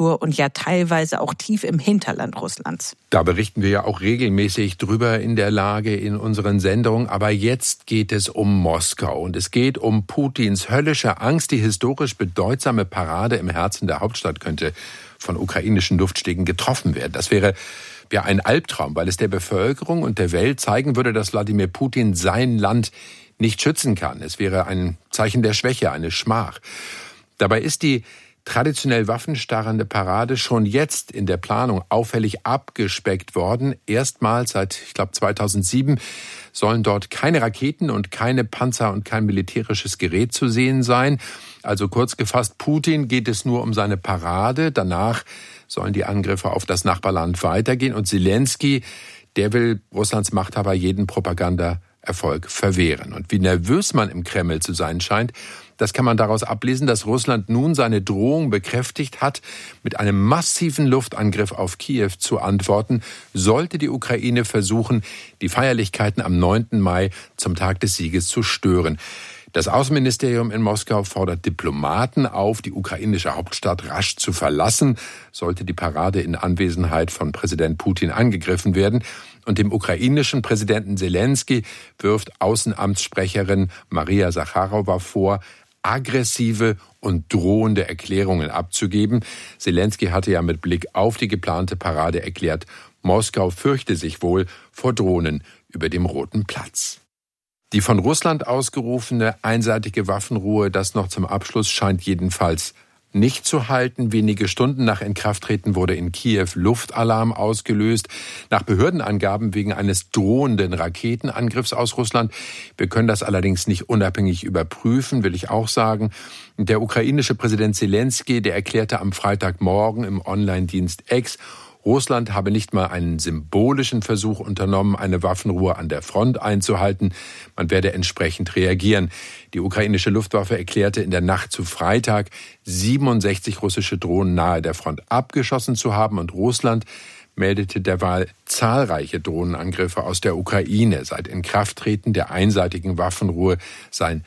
Infrastruktur und ja teilweise auch tief im Hinterland Russlands. Da berichten wir ja auch regelmäßig drüber in der Lage in unseren Sendungen. Aber jetzt geht es um Moskau und es geht um Putins höllische Angst. Die historisch bedeutsame Parade im Herzen der Hauptstadt könnte von ukrainischen Luftstiegen getroffen werden. Das wäre ja ein Albtraum, weil es der Bevölkerung und der Welt zeigen würde, dass Wladimir Putin sein Land nicht schützen kann. Es wäre ein Zeichen der Schwäche, eine Schmach. Dabei ist die traditionell waffenstarrende Parade schon jetzt in der Planung auffällig abgespeckt worden. Erstmals seit, 2007 sollen dort keine Raketen und keine Panzer und kein militärisches Gerät zu sehen sein. Also kurz gefasst, Putin geht es nur um seine Parade. Danach sollen die Angriffe auf das Nachbarland weitergehen. Und Selenskyj, der will Russlands Machthaber jeden Propagandaerfolg verwehren. Und wie nervös man im Kreml zu sein scheint, das kann man daraus ablesen, dass Russland nun seine Drohung bekräftigt hat, mit einem massiven Luftangriff auf Kiew zu antworten, sollte die Ukraine versuchen, die Feierlichkeiten am 9. Mai zum Tag des Sieges zu stören. Das Außenministerium in Moskau fordert Diplomaten auf, die ukrainische Hauptstadt rasch zu verlassen, sollte die Parade in Anwesenheit von Präsident Putin angegriffen werden. Und dem ukrainischen Präsidenten Selenskyj wirft Außenamtssprecherin Maria Sacharowa vor, aggressive und drohende Erklärungen abzugeben. Selenskyj hatte ja mit Blick auf die geplante Parade erklärt, Moskau fürchte sich wohl vor Drohnen über dem Roten Platz. Die von Russland ausgerufene einseitige Waffenruhe, das noch zum Abschluss, scheint jedenfalls nicht zu halten. Wenige Stunden nach Inkrafttreten wurde in Kiew Luftalarm ausgelöst. Nach Behördenangaben wegen eines drohenden Raketenangriffs aus Russland. Wir können das allerdings nicht unabhängig überprüfen, will ich auch sagen. Der ukrainische Präsident Selenskyj, der erklärte am Freitagmorgen im Online-Dienst X, Russland habe nicht mal einen symbolischen Versuch unternommen, eine Waffenruhe an der Front einzuhalten. Man werde entsprechend reagieren. Die ukrainische Luftwaffe erklärte in der Nacht zu Freitag, 67 russische Drohnen nahe der Front abgeschossen zu haben. Und Russland meldete derweil zahlreiche Drohnenangriffe aus der Ukraine. Seit Inkrafttreten der einseitigen Waffenruhe seien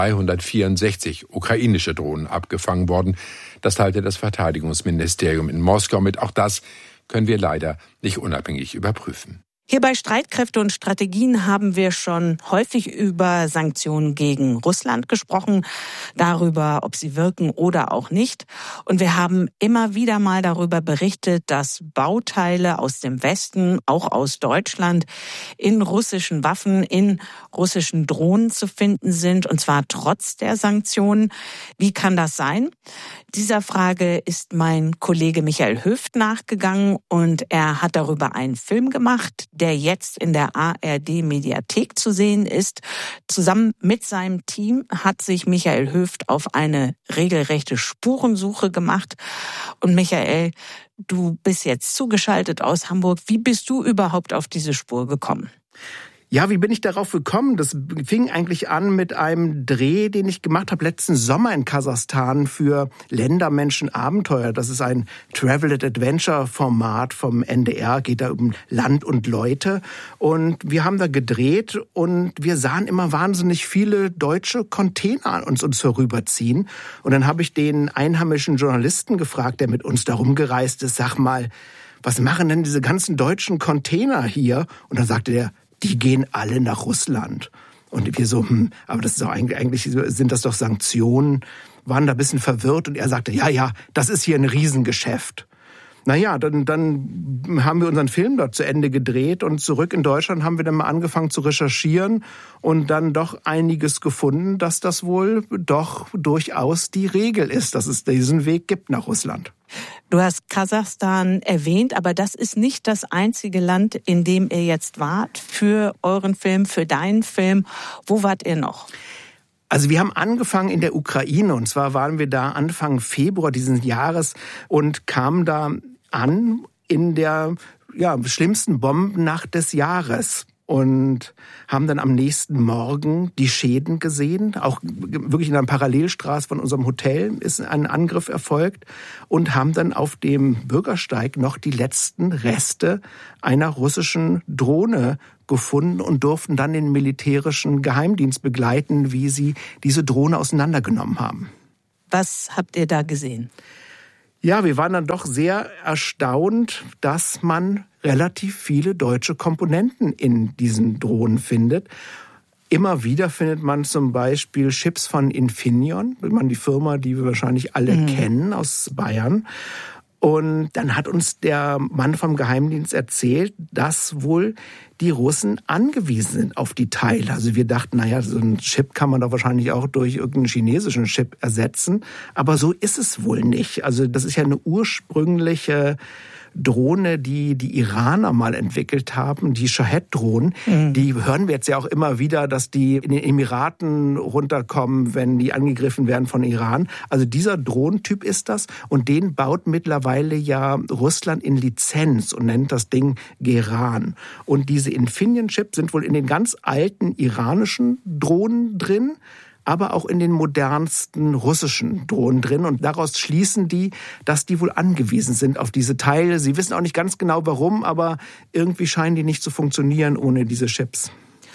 264 ukrainische Drohnen abgefangen worden. Das teilte das Verteidigungsministerium in Moskau mit. Auch das können wir leider nicht unabhängig überprüfen. Hier bei Streitkräfte und Strategien haben wir schon häufig über Sanktionen gegen Russland gesprochen, darüber, ob sie wirken oder auch nicht. Und wir haben immer wieder mal darüber berichtet, dass Bauteile aus dem Westen, auch aus Deutschland, in russischen Waffen, in russischen Drohnen zu finden sind, und zwar trotz der Sanktionen. Wie kann das sein? Dieser Frage ist mein Kollege Michael Höft nachgegangen und er hat darüber einen Film gemacht, der jetzt in der ARD-Mediathek zu sehen ist. Zusammen mit seinem Team hat sich Michael Höft auf eine regelrechte Spurensuche gemacht. Und Michael, du bist jetzt zugeschaltet aus Hamburg. Wie bist du überhaupt auf diese Spur gekommen? Ja, wie bin ich darauf gekommen? Das fing eigentlich an mit einem Dreh, den ich gemacht habe letzten Sommer in Kasachstan für Ländermenschen Abenteuer. Das ist ein Travel-Adventure-Format vom NDR, geht da um Land und Leute. Und wir haben da gedreht und wir sahen immer wahnsinnig viele deutsche Container an uns vorüberziehen. Und dann habe ich den einheimischen Journalisten gefragt, der mit uns da rumgereist ist, sag mal, was machen denn diese ganzen deutschen Container hier? Und dann sagte der, die gehen alle nach Russland. Und wir so, aber das ist doch eigentlich sind das doch Sanktionen, waren da ein bisschen verwirrt. Und er sagte, ja, das ist hier ein Riesengeschäft. Naja, dann haben wir unseren Film dort zu Ende gedreht und zurück in Deutschland haben wir dann mal angefangen zu recherchieren und dann doch einiges gefunden, dass das wohl doch durchaus die Regel ist, dass es diesen Weg gibt nach Russland. Du hast Kasachstan erwähnt, aber das ist nicht das einzige Land, in dem ihr jetzt wart für euren Film, für deinen Film. Wo wart ihr noch? Also wir haben angefangen in der Ukraine und zwar waren wir da Anfang Februar dieses Jahres und kamen da an in der schlimmsten Bombennacht des Jahres und haben dann am nächsten Morgen die Schäden gesehen. Auch wirklich in einer Parallelstraße von unserem Hotel ist ein Angriff erfolgt und haben dann auf dem Bürgersteig noch die letzten Reste einer russischen Drohne gefunden und durften dann den militärischen Geheimdienst begleiten, wie sie diese Drohne auseinandergenommen haben. Was habt ihr da gesehen? Ja, wir waren dann doch sehr erstaunt, dass man relativ viele deutsche Komponenten in diesen Drohnen findet. Immer wieder findet man zum Beispiel Chips von Infineon, die Firma, die wir wahrscheinlich alle kennen aus Bayern. Und dann hat uns der Mann vom Geheimdienst erzählt, dass wohl die Russen angewiesen sind auf die Teile. Also wir dachten, so ein Chip kann man doch wahrscheinlich auch durch irgendeinen chinesischen Chip ersetzen. Aber so ist es wohl nicht. Also das ist ja eine ursprüngliche Drohne, die Iraner mal entwickelt haben, die Shahed-Drohnen. Die hören wir jetzt ja auch immer wieder, dass die in den Emiraten runterkommen, wenn die angegriffen werden von Iran. Also dieser Drohnentyp ist das und den baut mittlerweile ja Russland in Lizenz und nennt das Ding Geran. Und diese Infineon-Chips sind wohl in den ganz alten iranischen Drohnen drin, aber auch in den modernsten russischen Drohnen drin. Und daraus schließen die, dass die wohl angewiesen sind auf diese Teile. Sie wissen auch nicht ganz genau warum, aber irgendwie scheinen die nicht zu funktionieren ohne diese Chips.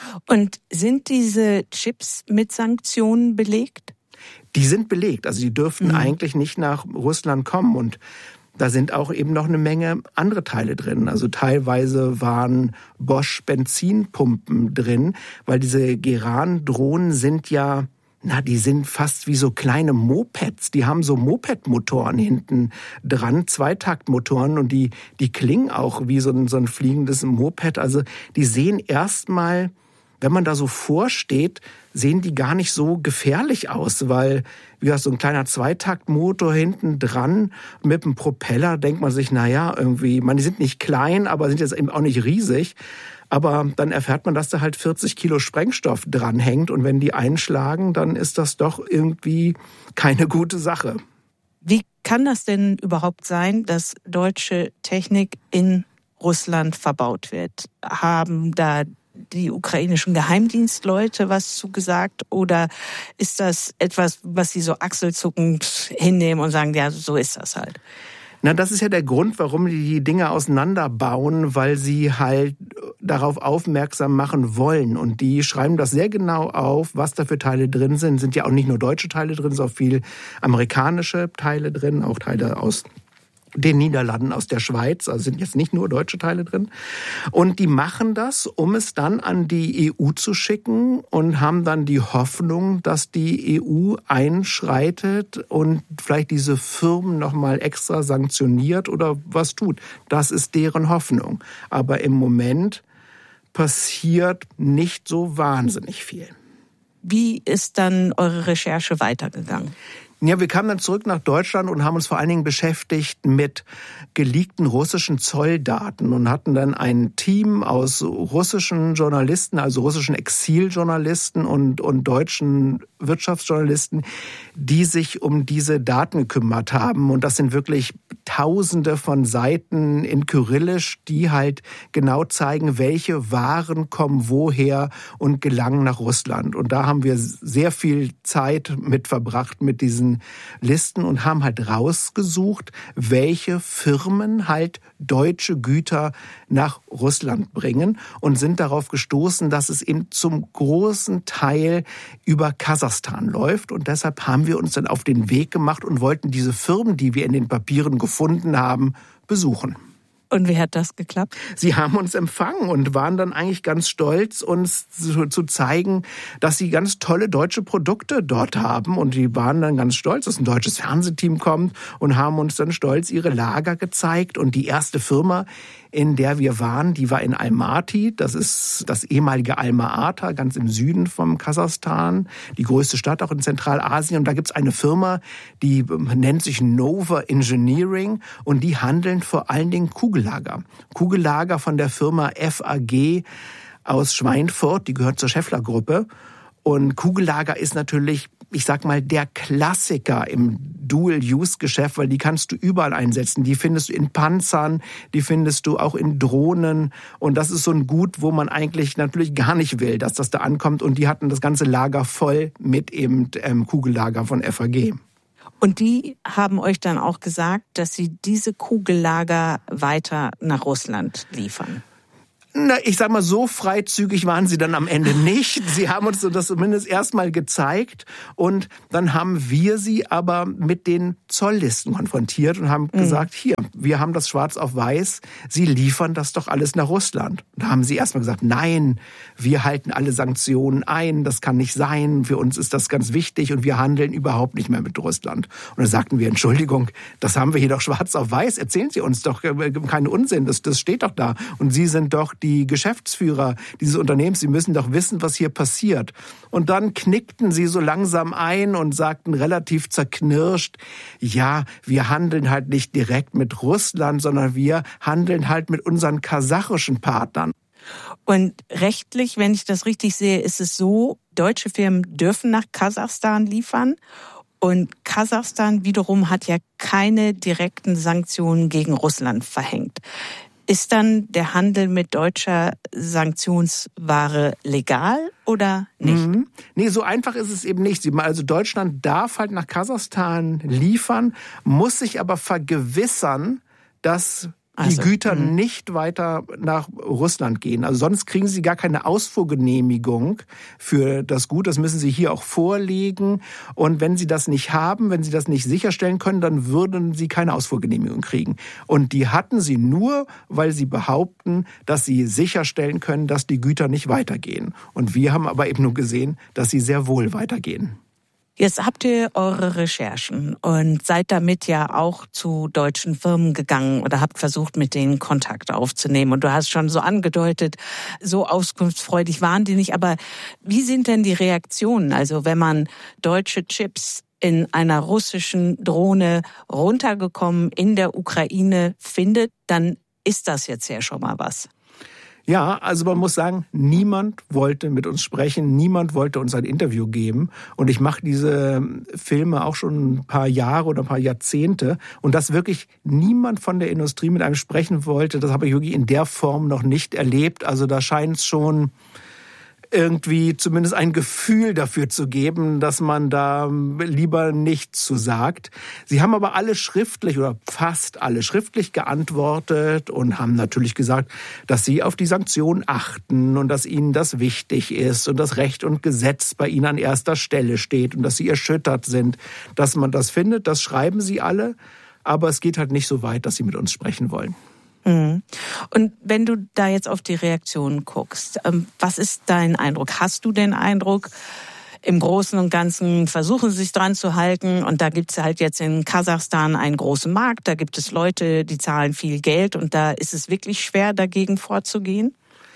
Und sind diese Chips mit Sanktionen belegt? Die sind belegt. Also die dürften eigentlich nicht nach Russland kommen. Und da sind auch eben noch eine Menge andere Teile drin. Also teilweise waren Bosch Benzinpumpen drin, weil diese Geran-Drohnen sind ja, die sind fast wie so kleine Mopeds. Die haben so Moped-Motoren hinten dran, Zweitaktmotoren, und die klingen auch wie so ein fliegendes Moped. Also die sehen erstmal, wenn man da so vorsteht, sehen die gar nicht so gefährlich aus, weil wie gesagt, so ein kleiner Zweitaktmotor hinten dran mit einem Propeller, denkt man sich, irgendwie, die sind nicht klein, aber sind jetzt eben auch nicht riesig. Aber dann erfährt man, dass da halt 40 Kilo Sprengstoff dranhängt und wenn die einschlagen, dann ist das doch irgendwie keine gute Sache. Wie kann das denn überhaupt sein, dass deutsche Technik in Russland verbaut wird? Haben da die ukrainischen Geheimdienstleute was zugesagt oder ist das etwas, was sie so achselzuckend hinnehmen und sagen, ja, so ist das halt? Das ist ja der Grund, warum die Dinge auseinanderbauen, weil sie halt darauf aufmerksam machen wollen. Und die schreiben das sehr genau auf, was da für Teile drin sind. Sind ja auch nicht nur deutsche Teile drin, sondern auch viel amerikanische Teile drin, auch Teile aus den Niederlanden, aus der Schweiz, also sind jetzt nicht nur deutsche Teile drin. Und die machen das, um es dann an die EU zu schicken und haben dann die Hoffnung, dass die EU einschreitet und vielleicht diese Firmen nochmal extra sanktioniert oder was tut. Das ist deren Hoffnung. Aber im Moment passiert nicht so wahnsinnig viel. Wie ist dann eure Recherche weitergegangen? Ja, wir kamen dann zurück nach Deutschland und haben uns vor allen Dingen beschäftigt mit geleakten russischen Zolldaten und hatten dann ein Team aus russischen Journalisten, also russischen Exiljournalisten und deutschen Wirtschaftsjournalisten, die sich um diese Daten gekümmert haben. Und das sind wirklich Tausende von Seiten in Kyrillisch, die halt genau zeigen, welche Waren kommen woher und gelangen nach Russland. Und da haben wir sehr viel Zeit mit verbracht mit diesen Listen und haben halt rausgesucht, welche Firmen halt deutsche Güter nach Russland bringen und sind darauf gestoßen, dass es eben zum großen Teil über Kasachstan läuft. Und deshalb haben wir uns dann auf den Weg gemacht und wollten diese Firmen, die wir in den Papieren gefunden haben, besuchen. Und wie hat das geklappt? Sie haben uns empfangen und waren dann eigentlich ganz stolz, uns zu zeigen, dass sie ganz tolle deutsche Produkte dort haben. Und die waren dann ganz stolz, dass ein deutsches Fernsehteam kommt und haben uns dann stolz ihre Lager gezeigt. Und die erste Firma, in der wir waren, die war in Almaty. Das ist das ehemalige Alma-Ata, ganz im Süden vom Kasachstan. Die größte Stadt auch in Zentralasien. Und da gibt's eine Firma, die nennt sich Nova Engineering. Und die handeln vor allen Dingen Kugellager. Kugellager von der Firma FAG aus Schweinfurt. Die gehört zur Schaeffler-Gruppe. Und Kugellager ist natürlich, ich sag mal, der Klassiker im Dual-Use-Geschäft, weil die kannst du überall einsetzen. Die findest du in Panzern, die findest du auch in Drohnen. Und das ist so ein Gut, wo man eigentlich natürlich gar nicht will, dass das da ankommt. Und die hatten das ganze Lager voll mit eben Kugellager von FAG. Und die haben euch dann auch gesagt, dass sie diese Kugellager weiter nach Russland liefern? Ich sag mal, so freizügig waren sie dann am Ende nicht. Sie haben uns das zumindest erstmal gezeigt und dann haben wir sie aber mit den Zolllisten konfrontiert und haben gesagt, hier, wir haben das schwarz auf weiß, Sie liefern das doch alles nach Russland. Und da haben sie erstmal gesagt, nein, wir halten alle Sanktionen ein, das kann nicht sein, für uns ist das ganz wichtig und wir handeln überhaupt nicht mehr mit Russland. Und da sagten wir, Entschuldigung, das haben wir hier doch schwarz auf weiß, erzählen Sie uns doch keinen Unsinn, das steht doch da. Und Sie sind doch die Geschäftsführer dieses Unternehmens, Sie müssen doch wissen, was hier passiert. Und dann knickten sie so langsam ein und sagten relativ zerknirscht, ja, wir handeln halt nicht direkt mit Russland, sondern wir handeln halt mit unseren kasachischen Partnern. Und rechtlich, wenn ich das richtig sehe, ist es so, deutsche Firmen dürfen nach Kasachstan liefern. Und Kasachstan wiederum hat ja keine direkten Sanktionen gegen Russland verhängt. Ist dann der Handel mit deutscher Sanktionsware legal oder nicht? Nee, so einfach ist es eben nicht. Also Deutschland darf halt nach Kasachstan liefern, muss sich aber vergewissern, dass die Güter nicht weiter nach Russland gehen. Also sonst kriegen sie gar keine Ausfuhrgenehmigung für das Gut. Das müssen sie hier auch vorlegen. Und wenn sie das nicht haben, wenn sie das nicht sicherstellen können, dann würden sie keine Ausfuhrgenehmigung kriegen. Und die hatten sie nur, weil sie behaupten, dass sie sicherstellen können, dass die Güter nicht weitergehen. Und wir haben aber eben nur gesehen, dass sie sehr wohl weitergehen. Jetzt habt ihr eure Recherchen und seid damit ja auch zu deutschen Firmen gegangen oder habt versucht, mit denen Kontakt aufzunehmen. Und du hast schon so angedeutet, so auskunftsfreudig waren die nicht. Aber wie sind denn die Reaktionen? Also wenn man deutsche Chips in einer russischen Drohne runtergekommen in der Ukraine findet, dann ist das jetzt ja schon mal was. Ja, also man muss sagen, niemand wollte mit uns sprechen, niemand wollte uns ein Interview geben. Und ich mache diese Filme auch schon ein paar Jahre oder ein paar Jahrzehnte. Und dass wirklich niemand von der Industrie mit einem sprechen wollte, das habe ich wirklich in der Form noch nicht erlebt. Also da scheint es schon irgendwie zumindest ein Gefühl dafür zu geben, dass man da lieber nichts zu sagt. Sie haben aber alle schriftlich oder fast alle schriftlich geantwortet und haben natürlich gesagt, dass sie auf die Sanktionen achten und dass ihnen das wichtig ist und dass Recht und Gesetz bei ihnen an erster Stelle steht und dass sie erschüttert sind, dass man das findet. Das schreiben sie alle, aber es geht halt nicht so weit, dass sie mit uns sprechen wollen. Und wenn du da jetzt auf die Reaktionen guckst, was ist dein Eindruck? Hast du den Eindruck, im Großen und Ganzen versuchen sie sich dran zu halten und da gibt es halt jetzt in Kasachstan einen großen Markt, da gibt es Leute, die zahlen viel Geld und da ist es wirklich schwer, dagegen vorzugehen?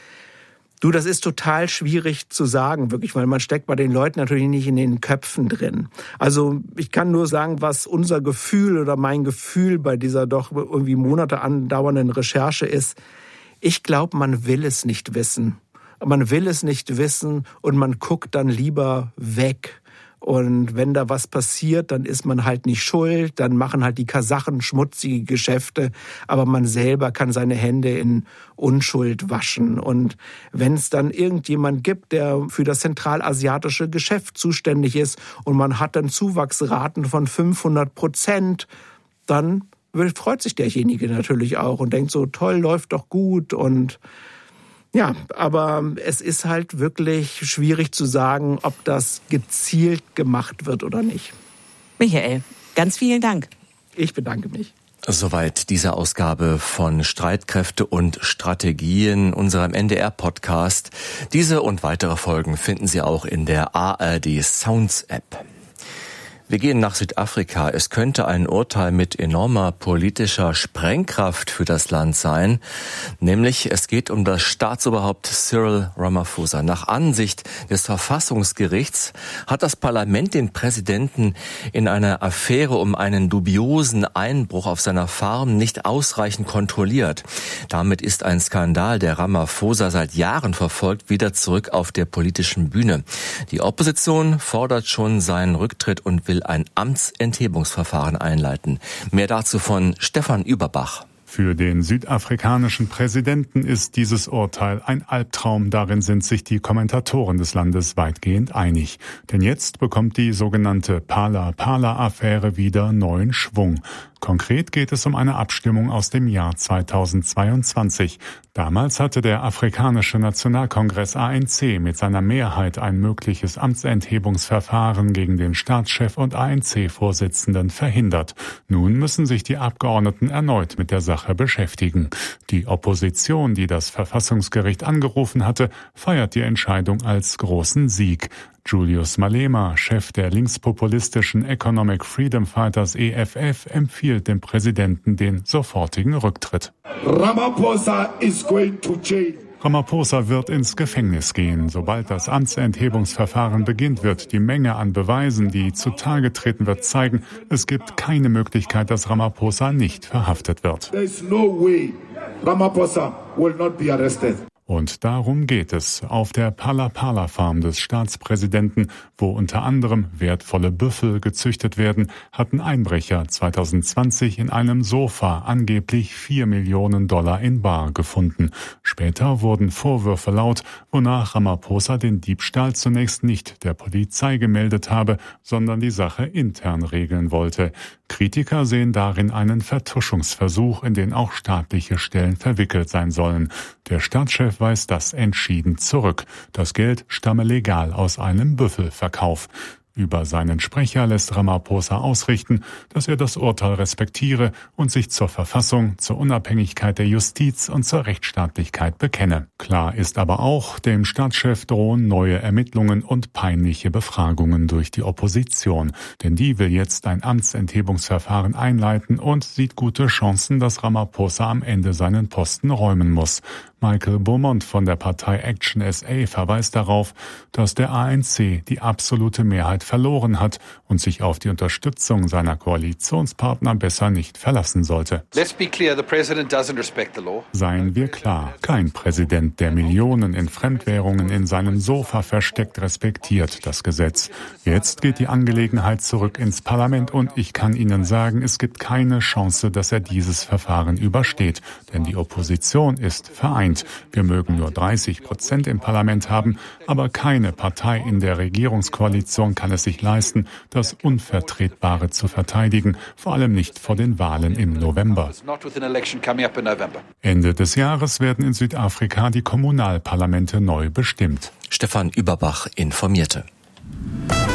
Du, das ist total schwierig zu sagen, wirklich, weil man steckt bei den Leuten natürlich nicht in den Köpfen drin. Also ich kann nur sagen, was unser Gefühl oder mein Gefühl bei dieser doch irgendwie Monate andauernden Recherche ist. Ich glaube, man will es nicht wissen. Man will es nicht wissen und man guckt dann lieber weg. Und wenn da was passiert, dann ist man halt nicht schuld, dann machen halt die Kasachen schmutzige Geschäfte, aber man selber kann seine Hände in Unschuld waschen. Und wenn es dann irgendjemand gibt, der für das zentralasiatische Geschäft zuständig ist und man hat dann Zuwachsraten von 500%, dann freut sich derjenige natürlich auch und denkt so, toll, läuft doch gut und ja, aber es ist halt wirklich schwierig zu sagen, ob das gezielt gemacht wird oder nicht. Michael, ganz vielen Dank. Ich bedanke mich. Soweit diese Ausgabe von Streitkräfte und Strategien, unserem NDR-Podcast. Diese und weitere Folgen finden Sie auch in der ARD Sounds App. Wir gehen nach Südafrika. Es könnte ein Urteil mit enormer politischer Sprengkraft für das Land sein. Nämlich, es geht um das Staatsoberhaupt Cyril Ramaphosa. Nach Ansicht des Verfassungsgerichts hat das Parlament den Präsidenten in einer Affäre um einen dubiosen Einbruch auf seiner Farm nicht ausreichend kontrolliert. Damit ist ein Skandal, der Ramaphosa seit Jahren verfolgt, wieder zurück auf der politischen Bühne. Die Opposition fordert schon seinen Rücktritt und will ein Amtsenthebungsverfahren einleiten. Mehr dazu von Stefan Überbach. Für den südafrikanischen Präsidenten ist dieses Urteil ein Albtraum. Darin sind sich die Kommentatoren des Landes weitgehend einig. Denn jetzt bekommt die sogenannte Phala-Phala-Affäre wieder neuen Schwung. Konkret geht es um eine Abstimmung aus dem Jahr 2022. Damals hatte der Afrikanische Nationalkongress ANC mit seiner Mehrheit ein mögliches Amtsenthebungsverfahren gegen den Staatschef und ANC-Vorsitzenden verhindert. Nun müssen sich die Abgeordneten erneut mit der Sache beschäftigen. Die Opposition, die das Verfassungsgericht angerufen hatte, feiert die Entscheidung als großen Sieg. Julius Malema, Chef der linkspopulistischen Economic Freedom Fighters EFF, empfiehlt dem Präsidenten den sofortigen Rücktritt. Ramaphosa wird ins Gefängnis gehen. Sobald das Amtsenthebungsverfahren beginnt, wird die Menge an Beweisen, die zutage treten wird, zeigen, es gibt keine Möglichkeit, dass Ramaphosa nicht verhaftet wird. There is no way Ramaphosa will not be arrested. Und darum geht es auf der Phala Phala Farm des Staatspräsidenten, wo unter anderem wertvolle Büffel gezüchtet werden, hatten Einbrecher 2020 in einem Sofa angeblich $4 Millionen in bar gefunden. Später wurden Vorwürfe laut, wonach Ramaphosa den Diebstahl zunächst nicht der Polizei gemeldet habe, sondern die Sache intern regeln wollte. Kritiker sehen darin einen Vertuschungsversuch, in den auch staatliche Stellen verwickelt sein sollen. Der Staatschef weist das entschieden zurück. Das Geld stamme legal aus einem Büffelverkauf. Über seinen Sprecher lässt Ramaphosa ausrichten, dass er das Urteil respektiere und sich zur Verfassung, zur Unabhängigkeit der Justiz und zur Rechtsstaatlichkeit bekenne. Klar ist aber auch, dem Staatschef drohen neue Ermittlungen und peinliche Befragungen durch die Opposition. Denn die will jetzt ein Amtsenthebungsverfahren einleiten und sieht gute Chancen, dass Ramaphosa am Ende seinen Posten räumen muss. Michael Beaumont von der Partei Action SA verweist darauf, dass der ANC die absolute Mehrheit verloren hat und sich auf die Unterstützung seiner Koalitionspartner besser nicht verlassen sollte. Seien wir klar, kein Präsident, der Millionen in Fremdwährungen in seinem Sofa versteckt, respektiert das Gesetz. Jetzt geht die Angelegenheit zurück ins Parlament und ich kann Ihnen sagen, es gibt keine Chance, dass er dieses Verfahren übersteht, denn die Opposition ist vereint. Wir mögen nur 30% im Parlament haben, aber keine Partei in der Regierungskoalition kann es sich leisten, das Unvertretbare zu verteidigen, vor allem nicht vor den Wahlen im November. Ende des Jahres werden in Südafrika die Kommunalparlamente neu bestimmt. Stefan Überbach informierte.